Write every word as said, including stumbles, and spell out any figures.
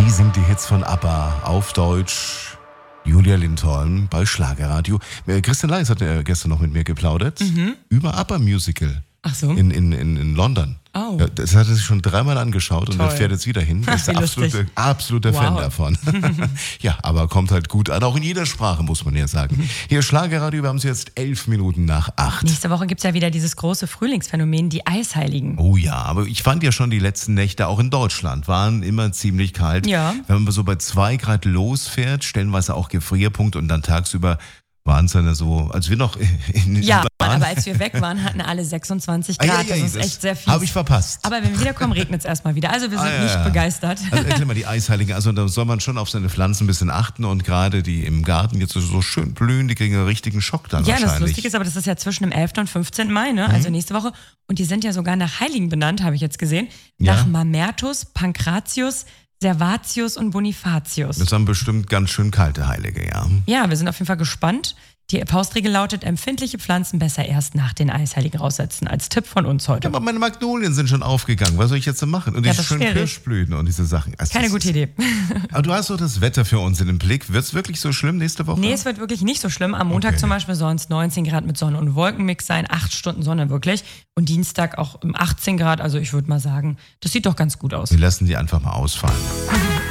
Sie singt die Hits von ABBA auf Deutsch. Julia Lindholm bei Schlagerradio. Äh, Christian Leis hat äh, gestern noch mit mir geplaudert Mhm. über ABBA-Musical. Ach so. In, in, in, in London. Oh. Ja, das hat er sich schon dreimal angeschaut und Toll. er fährt jetzt wieder hin. Ach, Ist der wie absolute, lustig. absoluter Wow. Fan davon. Ja, aber kommt halt gut an, auch in jeder Sprache, muss man ja sagen. Hier Schlagerradio, wir haben es jetzt elf Minuten nach acht. Nächste Woche gibt es ja wieder dieses große Frühlingsphänomen, die Eisheiligen. Oh ja, aber ich fand ja schon, die letzten Nächte auch in Deutschland waren immer ziemlich kalt. Ja. Wenn man so bei zwei Grad losfährt, stellenweise auch Gefrierpunkt und dann tagsüber waren es dann so, als wir noch in Ja, waren. aber als wir weg waren, hatten alle sechsundzwanzig Grad. Ah, ja, ja, das ist das echt sehr fies. Habe ich verpasst. Aber wenn wir wiederkommen, regnet es erstmal wieder. Also wir sind Ah, ja, nicht ja. begeistert. Also erklär mal die Eisheiligen. Also da soll man schon auf seine Pflanzen ein bisschen achten und gerade die im Garten jetzt so schön blühen, die kriegen einen richtigen Schock dann Ja, das wahrscheinlich. Lustige ist, aber das ist ja zwischen dem elften und fünfzehnten Mai, ne? Also nächste Woche. Und die sind ja sogar nach Heiligen benannt, habe ich jetzt gesehen. Ja. Nach Mamertus, Pankratius, Servatius und Bonifatius. Das sind bestimmt ganz schön kalte Heilige, ja. Ja, wir sind auf jeden Fall gespannt. Die Faustregel lautet, empfindliche Pflanzen besser erst nach den Eisheiligen raussetzen. Als Tipp von uns heute. Aber meine Magnolien sind schon aufgegangen. Was soll ich jetzt so machen? Und die Ja, das ist schönen schwierig. Kirschblüten und diese Sachen. Also Keine das gute ist- Idee. Aber du hast doch das Wetter für uns in den Blick. Wird es wirklich so schlimm nächste Woche? Nee, es wird wirklich nicht so schlimm. Am Montag Okay. zum Beispiel sollen es neunzehn Grad mit Sonne und Wolkenmix sein. Acht Stunden Sonne wirklich. Und Dienstag auch um achtzehn Grad. Also ich würde mal sagen, das sieht doch ganz gut aus. Wir lassen die einfach mal ausfallen.